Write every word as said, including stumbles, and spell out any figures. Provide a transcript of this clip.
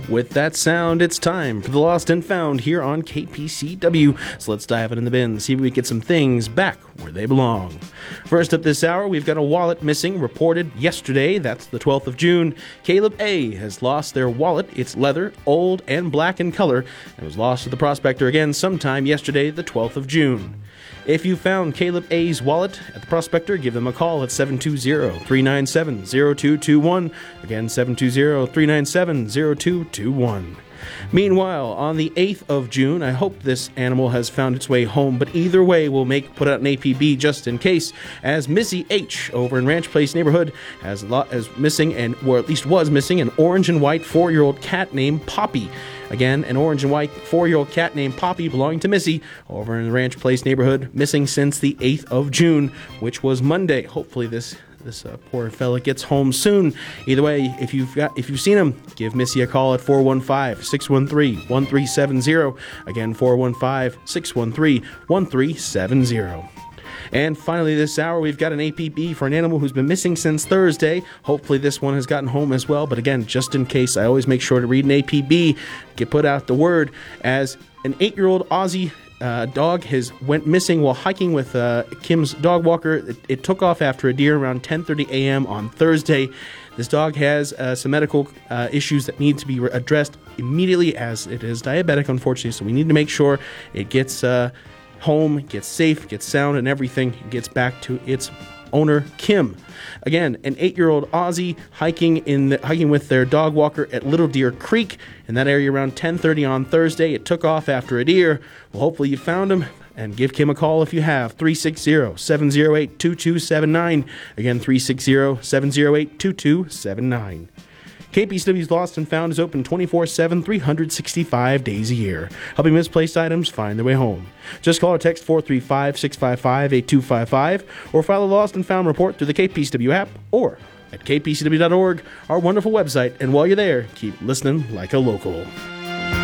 with that sound, it's time for the Lost and Found here on K P C W. So let's dive it in the bin, see if we can get some things back where they belong. First up this hour, we've got a wallet missing reported yesterday. That's the twelfth of June. Caleb A. has lost their wallet. It's leather, old, and black in color, and was lost to the Prospector again sometime yesterday, the twelfth of June. If you found Caleb A's wallet at the Prospector, give them a call at seven two zero, three nine seven, zero two two one. Again, seven two zero, three nine seven, zero two two one. Meanwhile, on the eighth of June, I hope this animal has found its way home, but either way, we'll make put out an A P B just in case, as Missy H. over in Ranch Place neighborhood has a lot as missing, and or at least was missing, an orange and white four-year-old cat named Poppy. Again, an orange and white four-year-old cat named Poppy belonging to Missy over in the Ranch Place neighborhood, missing since the eighth of June, which was Monday. Hopefully this this uh, poor fella gets home soon. Either way, if you've got if you've seen him, give Missy a call at four one five, six one three, one three seven zero. Again, four one five, six one three, one three seven zero. And finally this hour, we've got an A P B for an animal who's been missing since Thursday. Hopefully this one has gotten home as well. But again, just in case, I always make sure to read an A P B, get put out the word, as an eight-year-old Aussie uh, dog has went missing while hiking with uh, Kim's dog walker. It, it took off after a deer around ten thirty a.m. on Thursday. This dog has uh, some medical uh, issues that need to be re- addressed immediately, as it is diabetic, unfortunately. So we need to make sure it gets Uh, home, gets safe, gets sound, and everything gets back to its owner, Kim. Again, an eight-year-old Aussie hiking in the, hiking with their dog walker at Little Deer Creek in that area around ten thirty on Thursday. It took off after a deer. Well, hopefully you found him, and give Kim a call if you have. three six zero, seven zero eight, two two seven nine. Again, three six zero, seven zero eight, two two seven nine. K P C W's Lost and Found is open twenty-four seven, three hundred sixty-five days a year, helping misplaced items find their way home. Just call or text four three five, six five five, eight two five five or file a Lost and Found report through the K P C W app or at k p c w dot org, our wonderful website. And while you're there, keep listening like a local.